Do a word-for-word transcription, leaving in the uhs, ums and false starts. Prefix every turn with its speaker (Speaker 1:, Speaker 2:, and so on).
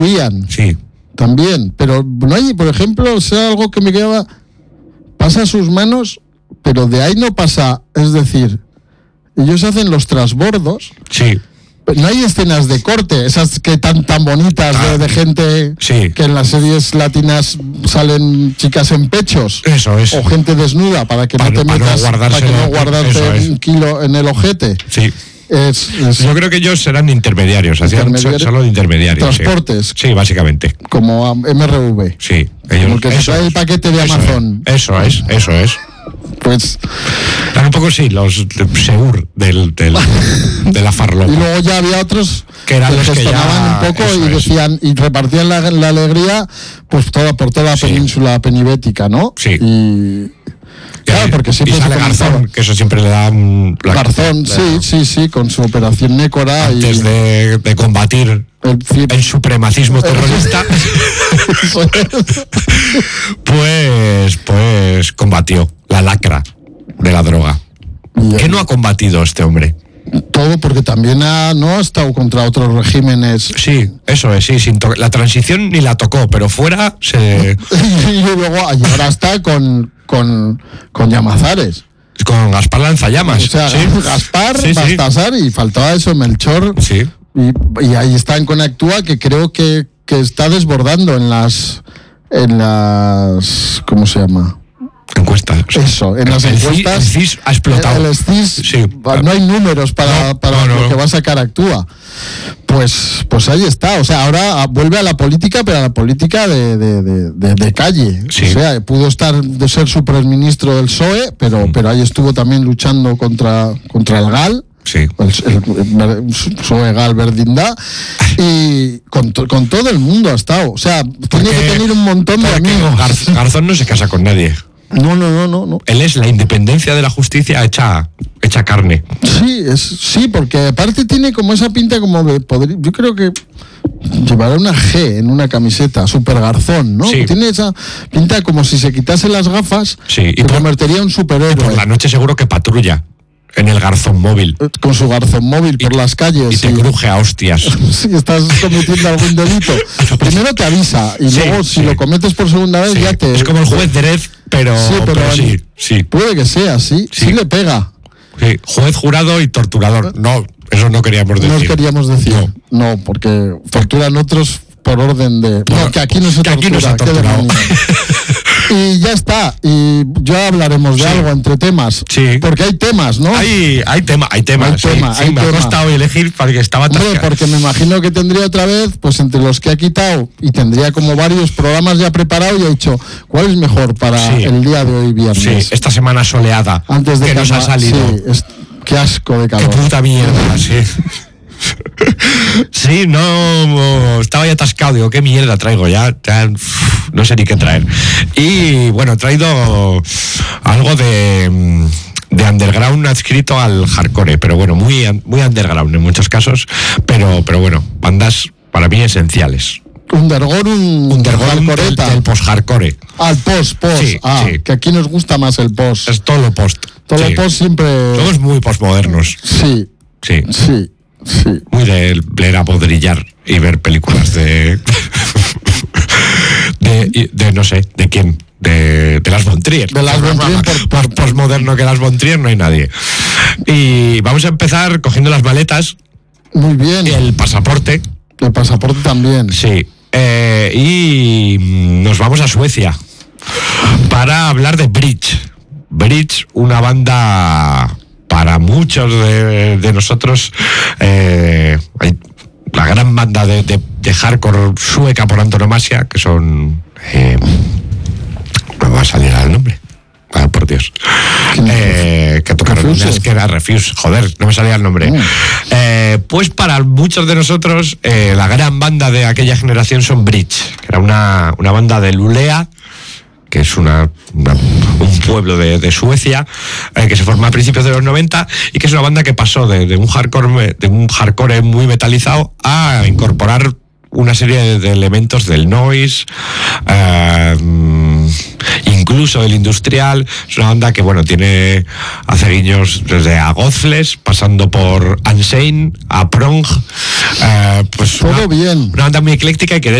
Speaker 1: huían.
Speaker 2: Sí.
Speaker 1: También, pero no hay, por ejemplo, o sea, algo que me quedaba, pasa a sus manos, pero de ahí no pasa, es decir, ellos hacen los trasbordos.
Speaker 2: Sí.
Speaker 1: No hay escenas de corte, esas que tan tan bonitas
Speaker 2: ah,
Speaker 1: de, de gente
Speaker 2: sí.
Speaker 1: que en las series latinas salen chicas en pechos.
Speaker 2: Eso es.
Speaker 1: O gente desnuda para que
Speaker 2: para,
Speaker 1: no te
Speaker 2: para
Speaker 1: metas,
Speaker 2: no
Speaker 1: para que no guardarte un kilo en el ojete.
Speaker 2: Sí.
Speaker 1: Es, es
Speaker 2: Yo creo que ellos serán intermediarios, hacían
Speaker 1: intermediari-
Speaker 2: solo de intermediarios.
Speaker 1: Transportes.
Speaker 2: Sí. sí, básicamente.
Speaker 1: Como M R V.
Speaker 2: Sí. Ellos,
Speaker 1: Como el que se trae el paquete de
Speaker 2: eso
Speaker 1: Amazon.
Speaker 2: Es, eso es, eso es.
Speaker 1: Pues.
Speaker 2: Están un poco, sí, los Segur del, del, de la farlopa.
Speaker 1: Y luego ya había otros
Speaker 2: que eran los que
Speaker 1: ya, un poco y decían, es. y repartían la, la alegría pues toda por toda la sí. península penibética, ¿no?
Speaker 2: Sí.
Speaker 1: Y. Claro, porque siempre
Speaker 2: y sale
Speaker 1: se
Speaker 2: Garzón, que eso siempre le da un... La,
Speaker 1: Garzón,
Speaker 2: la,
Speaker 1: sí, sí, sí, con su operación Nécora.
Speaker 2: Antes
Speaker 1: y,
Speaker 2: de, de combatir el, el supremacismo terrorista, pues, pues combatió la lacra de la droga. Y, ¿qué no ha combatido este hombre?
Speaker 1: Todo, porque también ha, no ha estado contra otros regímenes.
Speaker 2: Sí, eso es, sí, sin to- la transición ni la tocó, pero fuera se...
Speaker 1: y luego y ahora está con, con, con Llamazares.
Speaker 2: Con Gaspar Lanzallamas.
Speaker 1: O sea,
Speaker 2: sí.
Speaker 1: Gaspar,
Speaker 2: sí,
Speaker 1: Baltasar, sí. Y faltaba eso, Melchor.
Speaker 2: Sí.
Speaker 1: Y, y ahí está en Conactúa, que creo que, que está desbordando en las... En las... ¿Cómo se llama?
Speaker 2: Encuestas.
Speaker 1: Eso, en las
Speaker 2: el
Speaker 1: encuestas.
Speaker 2: C I S ha explotado.
Speaker 1: El, el C I S, sí. No hay números para, no, para no, no, lo que va a sacar Actúa. Pues, pues ahí está. O sea, ahora vuelve a la política, pero a la política de, de, de, de, de calle. Sí. O sea, pudo estar de ser superministro del P S O E, pero, mm. pero ahí estuvo también luchando contra, contra el GAL.
Speaker 2: Sí.
Speaker 1: El, el, el P S O E Gal Verdindá. Y con, to, con todo el mundo ha estado. O sea, tiene que tener un montón de amigos.
Speaker 2: Gar, Garzón no se casa con nadie.
Speaker 1: No, no, no, no, no.
Speaker 2: Él es la independencia de la justicia hecha, hecha carne.
Speaker 1: Sí, es, sí, porque aparte tiene como esa pinta como de poder, yo creo que llevará una G en una camiseta, super Garzón, ¿no?
Speaker 2: Sí.
Speaker 1: Tiene esa pinta como si se quitase las gafas,
Speaker 2: sí, y
Speaker 1: se
Speaker 2: por,
Speaker 1: convertiría en un superhéroe.
Speaker 2: Y por la noche seguro que patrulla en el Garzón móvil.
Speaker 1: Con su Garzón móvil y, por las calles.
Speaker 2: Y te y... cruje a hostias.
Speaker 1: Si estás cometiendo algún delito. Primero te avisa y sí, luego si sí. lo cometes por segunda vez sí. ya te...
Speaker 2: Es como el juez Derez, pero sí, pero, pero sí, sí.
Speaker 1: Puede que sea, sí. Sí, sí le pega.
Speaker 2: Sí. Juez, jurado y torturador. No, eso no queríamos decir.
Speaker 1: No queríamos decir. No, no porque torturan otros por orden de... Por, no, que aquí no se
Speaker 2: que
Speaker 1: tortura.
Speaker 2: Aquí no se ha torturado.
Speaker 1: Y ya está, y ya hablaremos de sí. algo entre temas,
Speaker 2: sí.
Speaker 1: porque hay temas, ¿no?
Speaker 2: Hay, hay, tema, hay temas,
Speaker 1: hay tema,
Speaker 2: sí,
Speaker 1: hay
Speaker 2: sí, me
Speaker 1: tema.
Speaker 2: ha costado elegir porque estaba
Speaker 1: Hombre, porque me imagino que tendría otra vez, pues entre los que ha quitado, y tendría como varios programas ya preparados y ha dicho, ¿cuál es mejor para sí. el día de hoy viernes?
Speaker 2: Sí, esta semana soleada,
Speaker 1: antes de
Speaker 2: que nos ha salido.
Speaker 1: Sí, es, qué asco de calor.
Speaker 2: Qué puta mierda, sí. Sí, no, estaba ya atascado, digo, qué mierda traigo, ya, ya uf, no sé ni qué traer. Y bueno, he traído algo de, de underground adscrito al hardcore, pero bueno, muy, muy underground en muchos casos, pero, pero bueno, bandas para mí esenciales.
Speaker 1: Underground, un
Speaker 2: Underground del, del post-hardcore.
Speaker 1: Ah, el post, post.
Speaker 2: Sí,
Speaker 1: ah,
Speaker 2: sí.
Speaker 1: Que aquí nos gusta más el post.
Speaker 2: Es todo lo post.
Speaker 1: Todo
Speaker 2: sí.
Speaker 1: lo post siempre...
Speaker 2: Todos muy postmodernos.
Speaker 1: Sí.
Speaker 2: Sí.
Speaker 1: Sí. Sí.
Speaker 2: Muy de leer a Baudrillard y ver películas de, de de no sé de quién de, de Lars von Trier.
Speaker 1: De Lars von Trier
Speaker 2: por, por, por postmoderno que Lars von Trier no hay nadie. Y vamos a empezar cogiendo las maletas.
Speaker 1: Muy bien.
Speaker 2: Y el pasaporte.
Speaker 1: El pasaporte también.
Speaker 2: Sí. Eh, y nos vamos a Suecia para hablar de Bridge. Bridge, una banda para muchos de, de nosotros, eh, hay la gran banda de, de, de hardcore sueca por antonomasia, que son... Eh, no me va a salir el nombre. Ah, por Dios. Eh, que tocaron unas que era Refuse. Joder, no me salía el nombre. Mm. Eh, pues para muchos de nosotros, eh, la gran banda de aquella generación son Bridge, que era una, una banda de Luleå, que es una, una, un pueblo de, de Suecia, eh, que se formó a principios de los noventa y que es una banda que pasó de, de un hardcore de un hardcore muy metalizado a incorporar una serie de, de elementos del noise, eh, incluso del industrial. Es una banda que, bueno, tiene hace guiños desde a Godless, pasando por Unsane, a Prong. Eh, pues
Speaker 1: todo
Speaker 2: una,
Speaker 1: bien.
Speaker 2: Una banda muy ecléctica y que